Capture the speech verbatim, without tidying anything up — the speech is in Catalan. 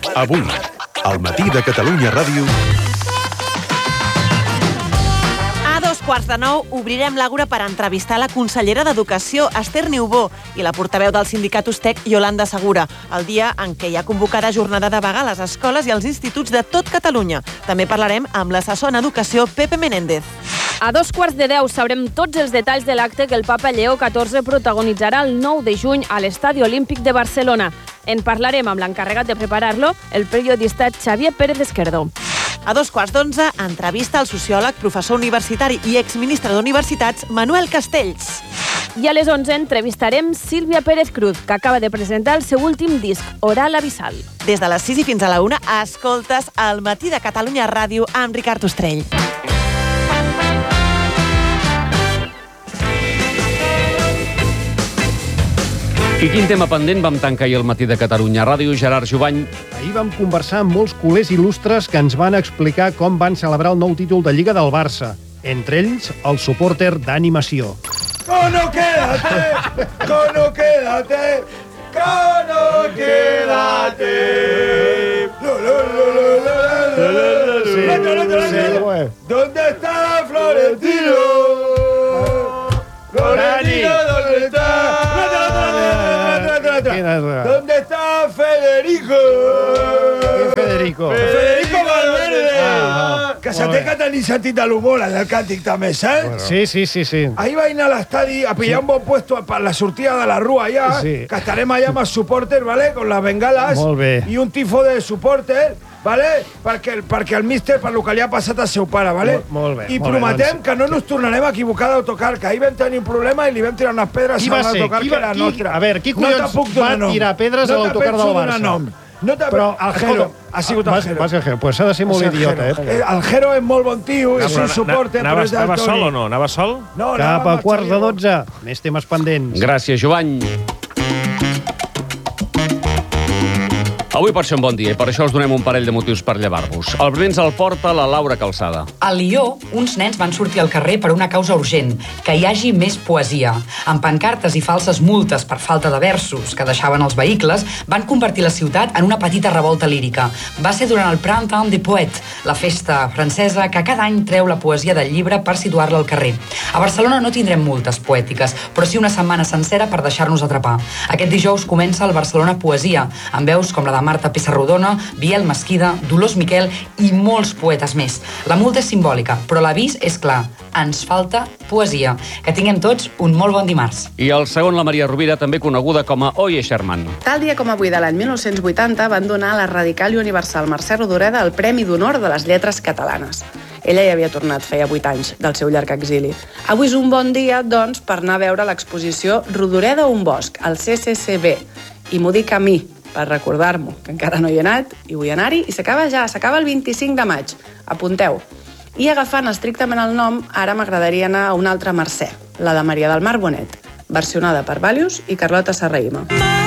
Avui, al matí de Catalunya Ràdio... A dos quarts de nou obrirem l'Àgora per entrevistar la consellera d'Educació, Esther Niubó, i la portaveu del sindicat Ustec, Iolanda Segura, el dia en què hi ha convocada jornada de vaga a les escoles i als instituts de tot Catalunya. També parlarem amb l'assessor en Educació, Pepe Menéndez. A dos quarts de deu sabrem tots els detalls de l'acte que el papa Lleó catorze protagonitzarà el nou de juny a l'Estadi Olímpic de Barcelona. En parlarem amb l'encarregat de preparar-lo, el periodista Xavier Pérez Esquerdo. A dos quarts d'onze, entrevista al sociòleg, professor universitari i exministre d'Universitats, Manuel Castells. I a les onze entrevistarem Sílvia Pérez Cruz, que acaba de presentar el seu últim disc, Oral Abissal. Des de les sis i fins a la una, escoltes El matí de Catalunya Ràdio amb Ricard Ostrell. I quin tema pendent vam tancar ahir al matí de Catalunya Ràdio, Gerard Jovany? Ahir vam conversar amb molts culers il·lustres que ens van explicar com van celebrar el nou títol de Lliga del Barça. Entre ells, el supòrter d'animació. Cono, quédate! Cono, quédate! Cono, quédate! Lo, lo, lo, lo, lo, lo, Sí, sí, ¿Dónde está Florentino? Florentino, ¿dónde está? ¿Dónde está Federico? ¿Qué Federico? Federico Valverde! Ah, que se té que tenir sentit de l'humor al càntic també, saps? Bueno. Sí, sí, sí, sí. Ahir va anar a l'estadi a pillar sí. un bon puesto per la sortida de la rua allà, Sí. que estarem allà amb els supporters, ¿vale? Con les bengales. Molt bé. I un tifo de supporter, ¿vale? Perquè, perquè el míster, per lo que li ha passat al seu pare, ¿vale? Molt, molt bé. I molt prometem bé, doncs... que no ens tornarem a equivocar d'autocar, que ahir vam tenir un problema i li vam tirar unes pedres Qui a va ser? l'autocar, Qui que va- era qui- nostra. a veure, qui collons no te puc donar va nom. tirar pedres a no l'autocar del No te penso Barça? donar nom. No te... Però, el Jero, escolta, ha sigut va, el Jero. Va ser el Jero, pues s'ha de ser molt És el idiota, Jero. eh? El Jero és molt bon tio, és un supporter, però és del Anava sol Toni. o no? Anava sol? No, Cap anava a amb quarts de el dotze. Més temes pendents. Gràcies, Jovany. Avui pot ser un bon dia i per això us donem un parell de motius per llevar-vos. El primer ens el porta la Laura Calçada. A Lió, uns nens van sortir al carrer per una causa urgent, que hi hagi més poesia. Amb pancartes i falses multes per falta de versos que deixaven els vehicles, van convertir la ciutat en una petita revolta lírica. Va ser durant el Printemps des Poètes, la festa francesa que cada any treu la poesia del llibre per situar-la al carrer. A Barcelona no tindrem multes poètiques, però sí una setmana sencera per deixar-nos atrapar. Aquest dijous comença el Barcelona Poesia, amb veus com la de Marta Pissarrodona, Biel Mesquida, Dolors Miquel i molts poetes més. La multa és simbòlica, però l'avís és clar. Ens falta poesia. Que tinguem tots un molt bon dimarts. I el segon, la Maria Rovira, també coneguda com a Oye Sherman. Tal dia com avui de l'any mil nou-cents vuitanta van donar a la radical i universal Mercè Rodoreda el Premi d'Honor de les Lletres Catalanes. Ella ja havia tornat feia vuit anys del seu llarg exili. Avui és un bon dia, doncs, per anar a veure l'exposició Rodoreda un bosc, al C C C B. I m'ho dic a mi, per recordar-m'ho, que encara no hi he anat, i vull anar-hi, i s'acaba ja, s'acaba el vint-i-cinc de maig. Apunteu. I agafant estrictament el nom, ara m'agradaria anar a una altra Mercè, la de Maria del Mar Bonet, versionada per Valius i Carlota Serrahima.